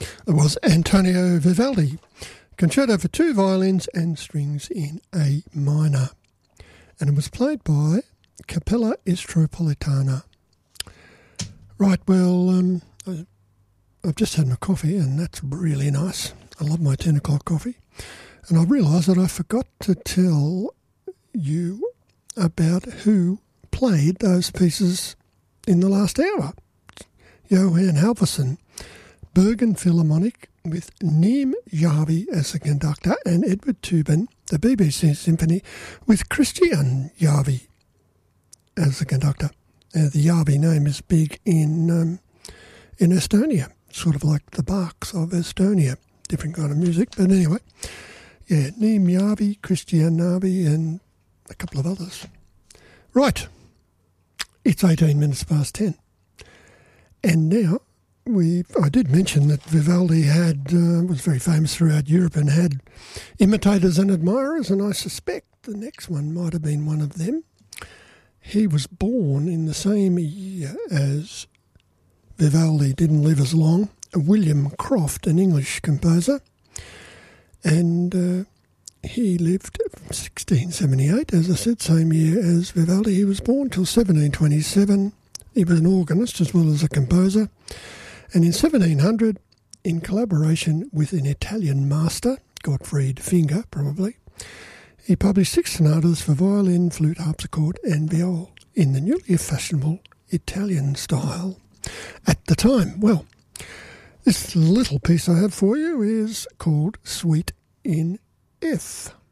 It was Antonio Vivaldi, Concerto for two violins and strings in A minor. And it was played by Capella Istropolitana. Right, well, I've just had my coffee and that's really nice. I love my 10 o'clock coffee. And I realised that I forgot to tell you about who played those pieces in the last hour. Johan Halvorsen, Bergen Philharmonic with Neem Jarvi as the conductor and Edward Tuben, the BBC Symphony with Christian Jarvi as the conductor. The Jarvi name is big in Estonia, sort of like the Bachs of Estonia, different kind of music. But anyway, yeah, Neem Jarvi, Christian Jarvi and a couple of others. Right, it's 18 minutes past 10. And now, I did mention that Vivaldi was very famous throughout Europe and had imitators and admirers, and I suspect the next one might have been one of them. He was born in the same year as Vivaldi, didn't live as long, William Croft, an English composer, and he lived 1678, as I said, same year as Vivaldi. He was born till 1727. He was an organist as well as a composer. And in 1700, in collaboration with an Italian master, Gottfried Finger probably, he published 6 sonatas for violin, flute, harpsichord and viol in the newly fashionable Italian style at the time. Well, this little piece I have for you is called Suite in F.